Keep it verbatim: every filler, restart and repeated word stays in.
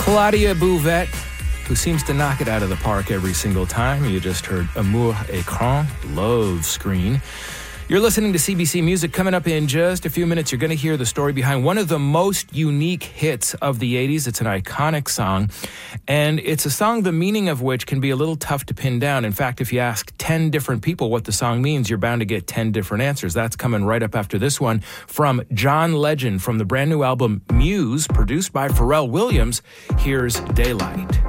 Claudia Bouvette, who seems to knock it out of the park every single time. You just heard Amour Écran, Love Screen. You're listening to C B C Music. Coming up in just a few minutes, you're going to hear the story behind one of the most unique hits of the eighties. It's an iconic song, and it's a song the meaning of which can be a little tough to pin down. In fact, if you ask ten different people what the song means, you're bound to get ten different answers. That's coming right up after this one from John Legend from the brand new album Muse, produced by Pharrell Williams. Here's Daylight.